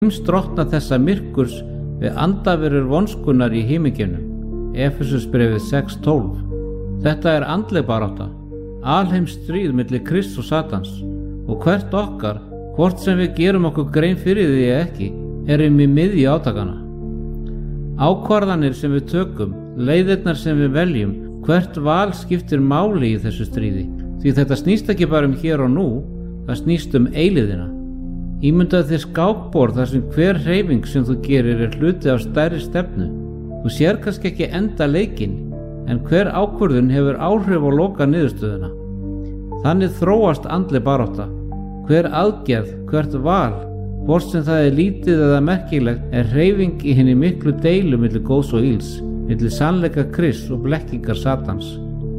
heimsdrottna þessa myrkurs við andaverur vonskunnar í himingeimnum. Efesusbréfið 6:12. Þetta er andleg barátta, alheimsstríð milli Krists og Satans, og hvert okkar, hvort sem við gerum okkur grein fyrir því eða ekki, erum í miðju átakana. Ákvarðanir sem við tökum, leiðirnar sem við veljum, hvert val skiptir máli í þessu stríði, því þetta snýst ekki bara hér og nú, það snýst eilíðina. Ímyndaðu þér skákborð þar sem hver hreyfing sem þú gerir er hluti af stærri stefnu. Þú sér kannski ekki enda leikinn, en hver ákvörðun hefur áhrif á loka niðurstöðuna. Þannig þróast andleg barátta. Hver aðgerð, hvert val, hvort sem það er lítið eða merkilegt, er hreyfing í hinni miklu deilu milli góðs og ills, milli sannleika Krists og blekkingar Satans.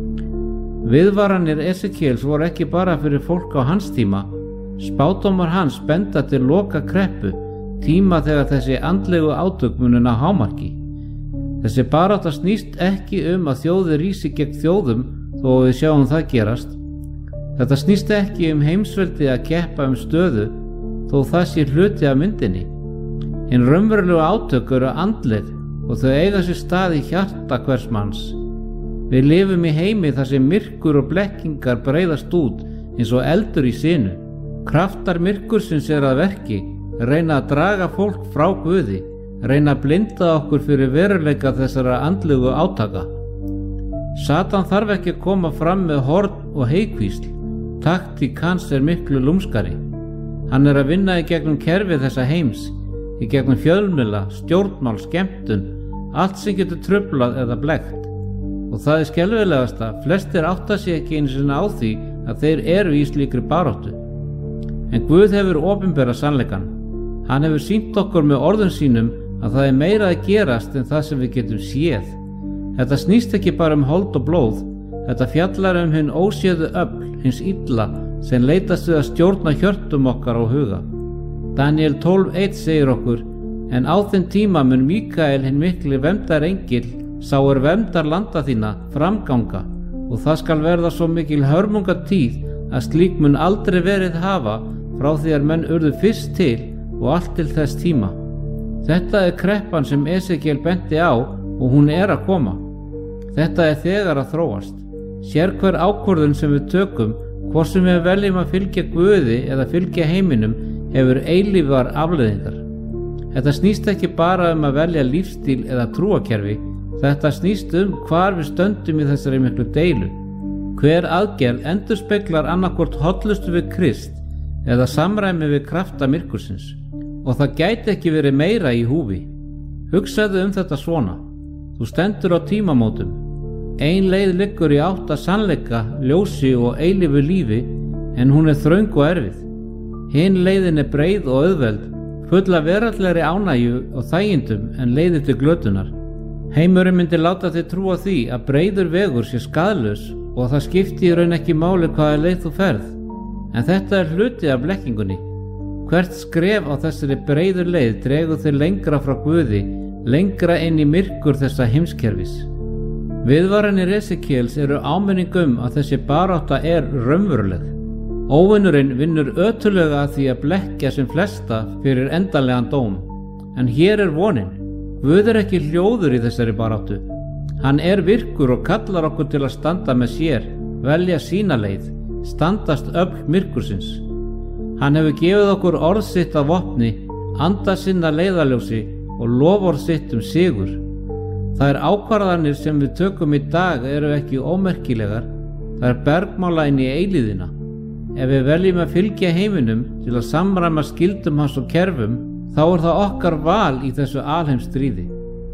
Viðvaranir Esekiels voru ekki bara fyrir fólk á hans tíma. Spádómar hans benda til loka kreppu, tíma þegar þessi andlegu átök munu ná hámarki. Þessi barátta snýst ekki að þjóðir rísi gegn þjóðum þó við sjáum það gerast. Þetta snýst ekki heimsveldi að keppa stöðu þó það sé hluti af myndinni. Hin raunverulegu átök eru andleg og þau eiga sér stað í hjarta hvers manns. Við lifum í heimi þar sem myrkur og blekkingar breiðast út eins og eldur í sinu. Kraftar myrkursins að verki, reyna að draga fólk frá Guði, reyna að blinda okkur fyrir veruleika þessara andlegu átaka. Satan þarf ekki að koma fram með horn og heykvísl. Taktík hans miklu lúmskari. Hann að vinna í gegnum kerfi þessa heims, í gegnum fjölmiðla, stjórnmál, skemmtun, allt sem getur truflað eða blekkt. Og það skelfilegasta, flestir átta sig ekki einu sinni á því að þeir eru í slíkri baráttu. En Guð hefur opinberað sannleikann. Hann hefur sýnt okkur með orðum sínum að það er meira að gerast en það sem við getum séð. Þetta snýst ekki bara hold og blóð, þetta fjallar hinn óséðu öfl, hins illa, sem leitast við að stjórna hjörtum okkar og huga. Daniel 12:1 segir okkur, en á þeim tíma mun Míkael hinn mikli verndarengill, sá verndar landa þína, framganga, og það skal verða svo mikil hörmungatíð að slík mun aldrei verið hafa frá því að menn urðu fyrst til og allt til þess tíma. Þetta er kreppan sem Esekiel benti á og hún að koma. Þetta er þegar að þróast. Sérhver ákvörðun sem við tökum, hvort sem við veljum að fylgja Guði eða fylgja heiminum, hefur eilífar afleiðingar. Þetta snýst ekki bara að velja lífstíl eða trúakerfi, þetta snýst hvar við stöndum í þessari miklu deilu. Hver aðgerð endurspeglar annarkvort hollustu við Krist eða samræmi við krafta myrkursins, og það gæti ekki verið meira í húfi. Hugsaðu þetta svona: þú stendur á tímamótum. Ein leið liggur í átt að sannleika, ljósi og eilífu lífi, en hún þröng og erfið. Hin leiðin breið og auðveld, full af veraldlegri ánægju og þægindum en leiðir til glötunar. Heimurinn myndi láta þig trúa því að breiður vegur sé skaðlaus og það skipti í raun ekki máli hvaða leið þú ferð. En þetta er hluti af blekkingunni. Hvert skref á þessari breiður leið dregur þig lengra frá Guði, lengra inn í myrkur þessa heimskerfis. Viðvaranir Esekiels eru áminning að þessi barátta raunveruleg. Óvinurinn vinnur ötullega að því að blekkja sem flesta fyrir endanlegan dóm. En hér vonin. Guð ekki hljóður í þessari baráttu. Hann virkur og kallar okkur til að standa með sér, velja sína leið, standast öfl myrkursins. Hann hefur gefið okkur orð sitt af vopni, anda sinna leiðarljósi og loforð sitt sigur. Það ákvarðanir sem við tökum í dag eru ekki ómerkilegar, það bergmála inn í eilíðina. Ef við veljum að fylgja heiminum til að samræma skildum hans og kerfum, þá það okkar val í þessu alheimsstríði.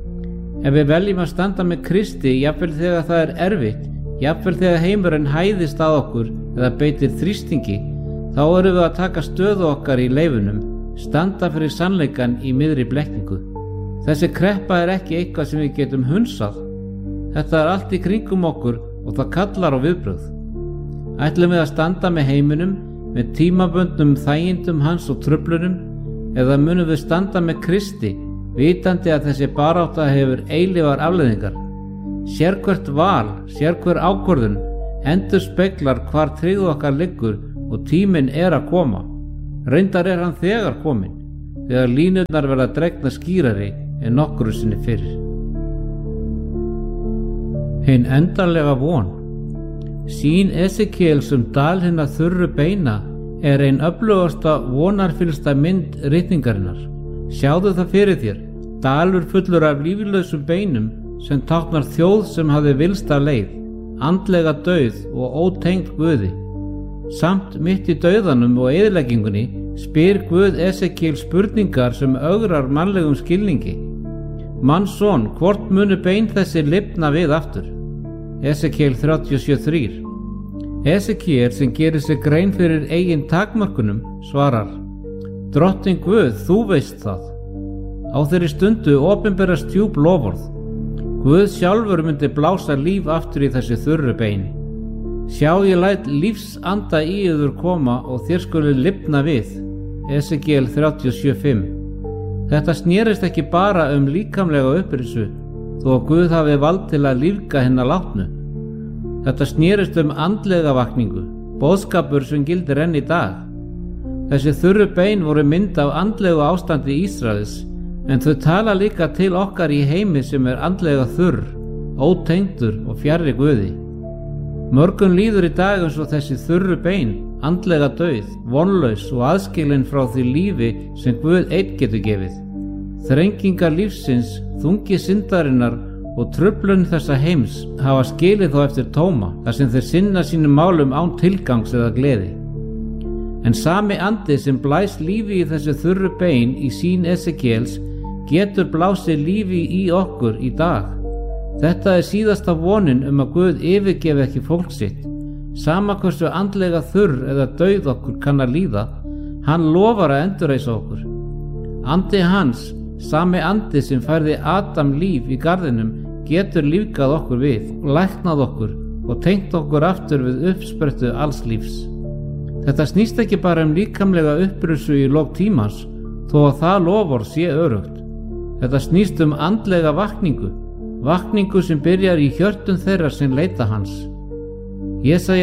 Ef við veljum að standa með Kristi, jafnvel þegar það erfitt, jafnvel þegar heimurinn hæðist að okkur eða beitir þrýstingi, þá erum við að taka stöðu okkar í leifunum, standa fyrir sannleikan í miðri blekkingu. Þessi kreppa ekki eitthvað sem við getum hunsað. Þetta allt í kringum okkur og það kallar á viðbrögð. Ætlum við að standa með heiminum, með tímabundnum þægindum hans og truflunum, eða munum við standa með Kristi, vitandi að þessi barátta hefur eilífar afleiðingar. Sérhvert val, sérhver ákvörðun endurspeglar hvar tryggð okkar liggur og tíminn að koma. Reyndar hann þegar kominn. þegar línurnar verða dregnar skýrari en nokkru sinni fyrr. Hin endanlega von. Sýn Esekiels dal hinna þurru beina er ein öflugasta vonarfyllsta mynd ritningarinnar. Sjáðu það fyrir þér, dalur fullur af líflausum beinum sem táknar þjóð sem hafði villst af leið, andlega dauð og ótengd Guði. Samt mitt í dauðanum og eyðileggingunni spyr Guð Esekiel spurningar sem ögrar mannlegum skilningi. Mannsson, hvort munu bein þessi lifna við aftur? Esekiel 37:3. Esekiel, sem gerir sig grein fyrir eigin takmörkunum, svarar: Drottinn Guð, þú veist það. Á þeirri stundu opinberast djúp loforð. Guð sjálfur myndi blása líf aftur í þessi þurru bein. Sjá, ég læt lífsanda í yður koma og þér skuli lifna við. Esekiel 37:5. Þetta snerist ekki bara líkamlega upprisu, þó að Guð hafi vald til að lífga hinna látnu. Þetta snerist andlega vakningu, boðskapur sem gildir enn í dag. Þessi þurru bein voru mynd af andlegu ástandi Ísraels, en þau tala líka til okkar í heimi sem er andlega þurr, ótengdur og fjarri Guði. Mörgum líður í dag eins og þessi þurru bein, andlega dauð, vonlaus og aðskilin frá því lífi sem Guð einn getur gefið. Þrengingar lífsins, þungi syndarinnar og truflun þessa heims hafa skilið þó eftir tóma, þar sem þeir sinna sínum málum án tilgangs eða gleði. En sami andi sem blæs lífi í þessi þurru bein í sýn Esekiels getur blásið lífi í okkur í dag. Þetta er síðasta vonin að Guð yfirgefi ekki fólk sitt. Sama hversu andlega þurr eða dauð okkur kann að líða, hann lofar að endurreisa okkur. Andi hans, sami andi sem færði Adam líf í garðinum, getur lífgað okkur við, læknað okkur og tengt okkur aftur við uppsprettu alls lífs. Þetta snýst ekki bara líkamlega upprissu í lok tímans, þó að það lofar sé örugt. Þetta snýst andlega vakningu sem byrjar í hjörtum þeirra sem leita hans. Jesaja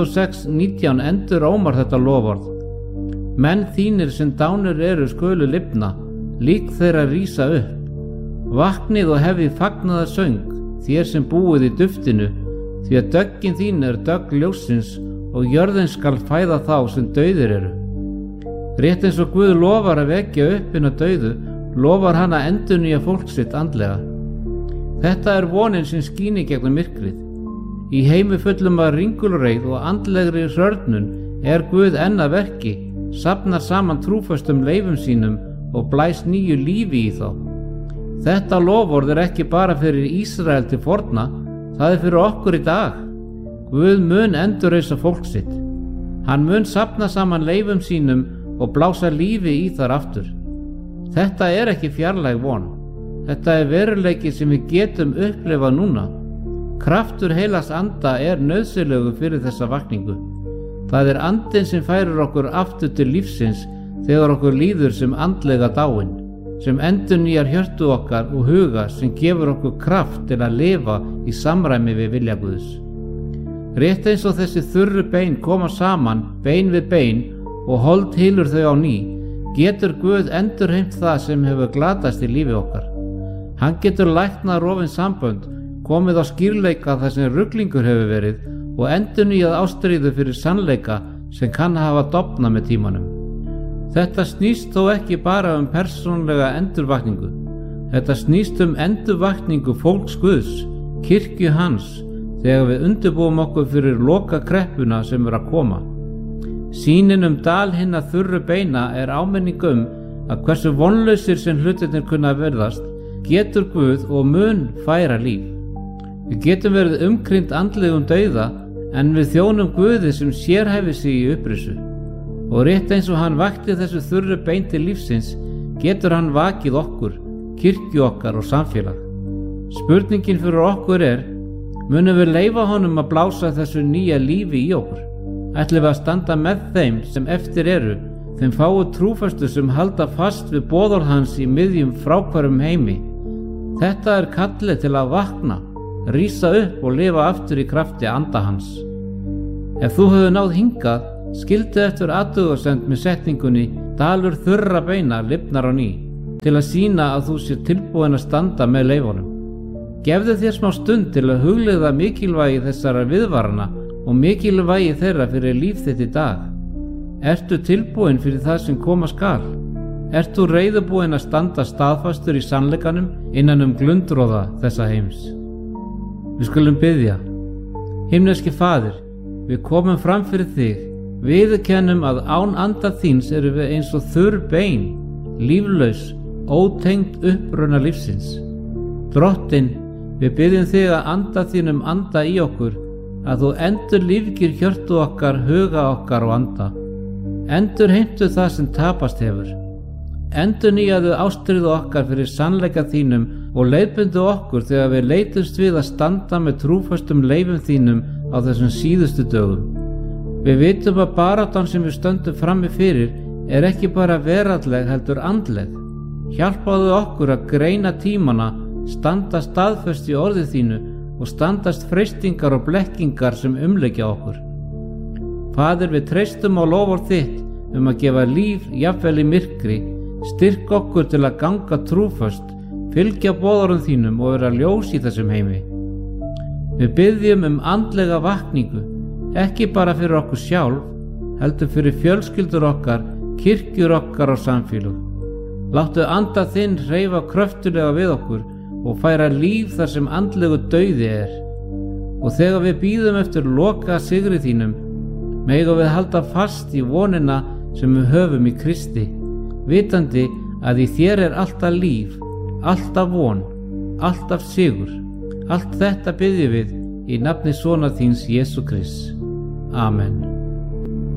26:19 endurómar þetta loforð. Menn þínir sem dánir eru skulu lifna, lík þeirra rísa upp. Vaknið og hefið fagnaðarsöng, þér sem búið í duftinu, því að döggin þín er dögg ljóssins og jörðin skal fæða þá sem dauðir eru. Rétt eins og Guð lofar að vekja upp hina dauðu, lofar hann að endurnýja fólk sitt andlega. Þetta er vonin sem skín í gegnum myrkrið. Í heimi fullum af ringulreið og andlegri hrörnun er Guð enn að verki, safnar saman trúföstum leifum sínum og blæs nýju lífi í þá. Þetta loforð er ekki bara fyrir Ísrael til forna, það er fyrir okkur í dag. Guð mun endurreisa fólk sitt. Hann mun safna saman leifum sínum og blása lífi í þar aftur. Þetta er ekki fjarlæg von. Þetta er veruleiki sem við getum upplifað núna. Kraftur heilags anda er nauðsynlegur fyrir þessa vakningu. Það er andinn sem færir okkur aftur til lífsins þegar okkur líður sem andlega dáin, sem endurnýjar hjörtu okkar og huga, sem gefur okkur kraft til að lifa í samræmi við vilja Guðs. Rétt eins og þessi þurru bein koma saman, bein við bein, og hold hylur þau á ný, getur Guð endurheimt það sem hefur glatast í lífi okkar. Hann getur læknað rofin sambönd, komið á skýrleika þar sem ruglingur hefur verið og endurnýjað ástríðu fyrir sannleika sem kann hafa dofnað með tímanum. Þetta snýst þó ekki bara persónulega endurvakningu. Þetta snýst endurvakningu fólks Guðs, kirkju hans, þegar við undirbúum okkur fyrir loka kreppuna sem er að koma. Sýnin dal hinna þurru beina er áminning að hversu vonlausir sem hlutirnir kunna verðast, getur Guð og mun færa líf. Við getum verið umkringt andlegum dauða, en við þjónum Guði sem sérhæfir sig í upprisu. Og rétt eins og hann vakti þessu þurru bein til lífsins, getur hann vakið okkur, kirkju okkar og samfélag. Spurningin fyrir okkur er: munum við leyfa honum að blása þessu nýja lífi í okkur? Ætlum við að standa með þeim sem eftir eru, þeim fáu trúfastu sem halda fast við boðorð hans í miðjum fráhverfum heimi? Þetta er kallið til að vakna, rísa upp og lifa aftur í krafti anda hans. Ef þú hefur náð hingað, skildu eftir athugasemd með setningunni Dalur þurra beina lifnar á ný, til að sýna að þú sé tilbúin að standa með leifunum. Gefðu þér smá stund til að hugleiða mikilvægi þessara viðvarana og mikilvægi þeirra fyrir líf þitt í dag. Ertu tilbúin fyrir það sem koma skal? Ert þú reiðubúin að standa staðfastur í sannleikanum innan glundroða þessa heims? Við skulum biðja. Himneski Faðir, við komum fram fyrir þig, viðurkennum að án anda þíns erum við eins og þurr bein, líflaus, ótengd uppruna lífsins. Drottinn, við biðjum þig að anda þínum anda í okkur, að þú endur lífgir hjörtu okkar, huga okkar og anda. Endur heimtu það sem tapast hefur. Endur nýjaðu ástríðu okkar fyrir sannleika þínum og leiðbundu okkur þegar við leitumst við að standa með trúföstum leifum þínum á þessum síðustu dögum. Við vitum að baráttan sem við stöndum frammi fyrir er ekki bara veraldleg heldur andleg. Hjálpaðu okkur að greina tímana, standa staðföst í orði þínu og standast freistingar og blekkingar sem umleikja okkur. Faðir, við treystum á loforð þitt að gefa líf jafnvel í myrkri, styrk okkur til að ganga trúföst, fylgja boðorðum þínum og vera ljós í þessum heimi. Við biðjum andlega vakningu, ekki bara fyrir okkur sjálf, heldur fyrir fjölskyldur okkar, kirkjur okkar og samfélög. Láttu anda þinn hreyfa kröftulega við okkur og færa líf þar sem andlegu dauði er. Og þegar við bíðum eftir loka sigri þínum, megum við halda fast í vonina sem við höfum í Kristi, vitandi að í þér er alltaf líf, alltaf von, alltaf sigur. Allt þetta biðjum við í nafni Sonar þíns Jesú Krists. Amen.